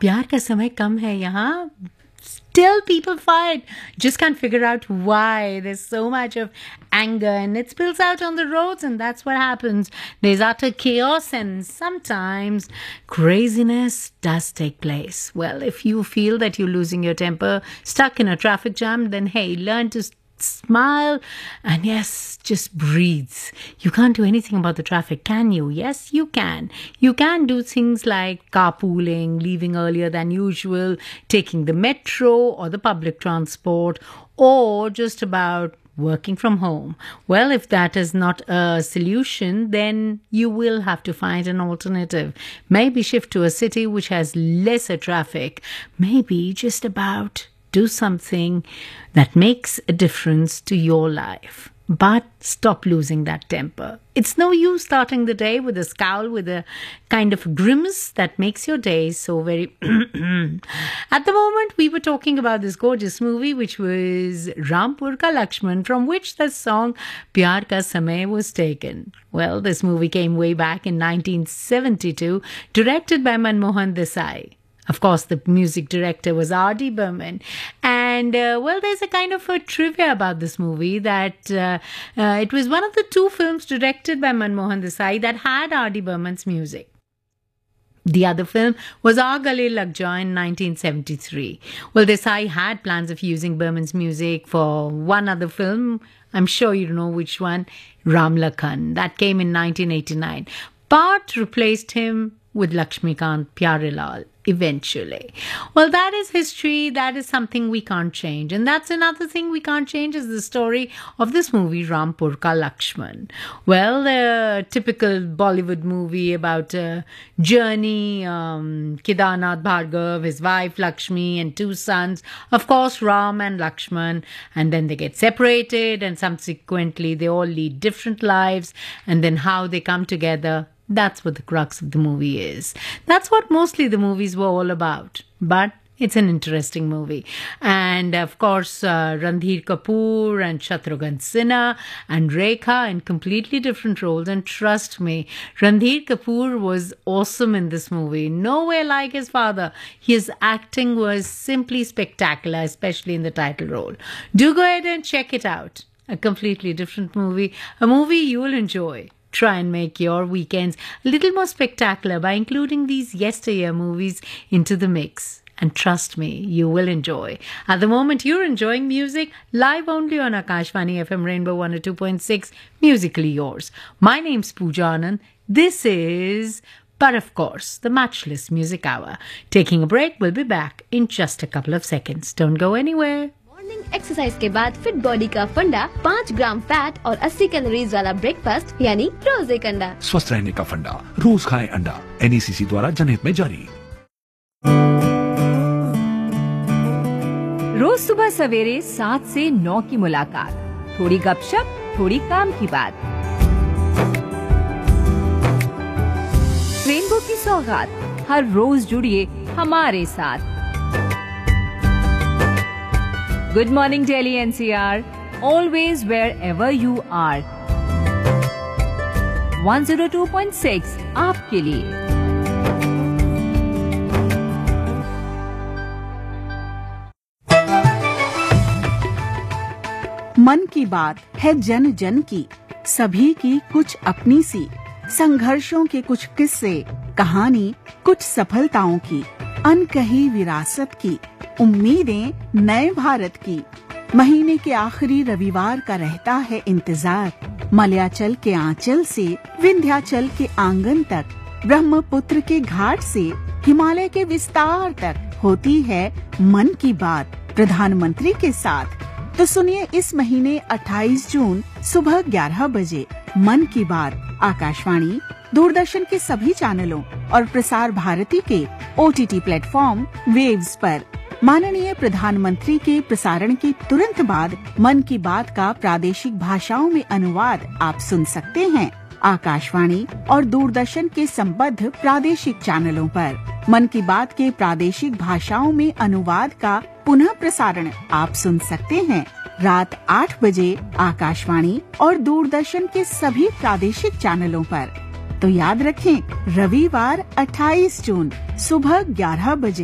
प्यार का समय कम है यहाँ. Still people fight. Just can't figure out why. There's so much of anger and it spills out on the roads, and that's what happens. There's utter chaos and sometimes craziness does take place. Well, if you feel that you're losing your temper, stuck in a traffic jam, then hey, learn to smile and yes, just breathe. You can't do anything about the traffic, can you? Yes, you can. You can do things like carpooling, leaving earlier than usual, taking the metro or the public transport, or just about working from home. Well, if that is not a solution, then you will have to find an alternative. Maybe shift to a city which has lesser traffic. Maybe just about do something that makes a difference to your life. But stop losing that temper. It's no use starting the day with a scowl, with a kind of grimace that makes your day so very... At the moment, we were talking about this gorgeous movie, which was Rampur Ka Lakshman, from which the song Pyar Ka Samay was taken. Well, this movie came way back in 1972, directed by Manmohan Desai. Of course, the music director was R.D. Burman. And, well, there's a kind of a trivia about this movie that it was one of the two films directed by Manmohan Desai that had R.D. Burman's music. The other film was Aag Gale Lag Ja in 1973. Well, Desai had plans of using Burman's music for one other film. I'm sure you know which one, Ram Lakhan. That came in 1989. But replaced him with Lakshmikant Pyarelal eventually. Well, that is history. That is something we can't change. And that's another thing we can't change is the story of this movie, Rampur Ka Lakshman. Well, the typical Bollywood movie about a journey, Kedarnath Bhargav, his wife Lakshmi and two sons, of course, Ram and Lakshman. And then they get separated and subsequently they all lead different lives. And then how they come together. That's what the crux of the movie is. That's what mostly the movies were all about. But it's an interesting movie. And of course, Randhir Kapoor and Shatrughan Sinha and Rekha in completely different roles. And trust me, Randhir Kapoor was awesome in this movie. Nowhere like his father. His acting was simply spectacular, especially in the title role. Do go ahead and check it out. A completely different movie. A movie you'll enjoy. Try and make your weekends a little more spectacular by including these yesteryear movies into the mix. And trust me, you will enjoy. At the moment, you're enjoying music live only on Akashvani FM Rainbow 102.6, Musically Yours. My name's Pooja Anand. This is, but of course, the Matchless Music Hour. Taking a break, we'll be back in just a couple of seconds. Don't go anywhere. Morning exercise के बाद fit body का फंडा 5 ग्राम fat और 80 calories वाला breakfast यानी रोज एक अंडा. स्वस्थ रहने का फंडा, रोज खाएं अंडा. NECC द्वारा जनहित में जारी. रोज सुबह सवेरे 7 से 9 की मुलाकात, थोड़ी गपशप, थोड़ी काम की बात. रेनबो की सौगात, हर रोज जुड़िए हमारे साथ. Good morning Delhi NCR, always wherever you are. 102.6 आपके लिए. मन की बात है जन जन की, सभी की कुछ अपनी सी. संघर्षों के कुछ किस्से, कहानी कुछ सफलताओं की, अनकही विरासत की, उम्मीदें नए भारत की. महीने के आखिरी रविवार का रहता है इंतजार. मलयाचल के आंचल से विंध्याचल के आंगन तक, ब्रह्मपुत्र के घाट से हिमालय के विस्तार तक होती है मन की बात प्रधानमंत्री के साथ. तो सुनिए इस महीने 28 जून सुबह 11 बजे मन की बात आकाशवाणी, दूरदर्शन के सभी चैनलों और प्रसार भारती के OTT प्लेटफॉर्म वेव्स पर. माननीय प्रधानमंत्री के प्रसारण के तुरंत बाद मन की बात का प्रादेशिक भाषाओं में अनुवाद आप सुन सकते हैं आकाशवाणी और दूरदर्शन के संबद्ध प्रादेशिक चैनलों पर. मन की बात के प्रादेशिक भाषाओं में अनुवाद का पुनः प्रसारण आप सुन सकते हैं रात 8 बजे आकाशवाणी और दूरदर्शन के सभी प्रादेशिक चैनलों पर. तो याद रखें, रविवार 28 जून सुबह 11 बजे